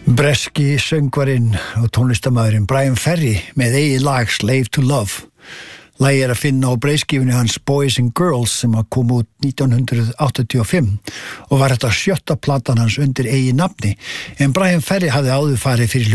Breski söngvarinn og tónlistarmaðurinn Bryan Ferry með eigið lag Slave to Love. Lagið að finna á breiðskífunni hans Boys and Girls sem kom út 1985 og var þetta 7. platan hans undir eigið nafni, en Bryan Ferry hafði áður farið fyrir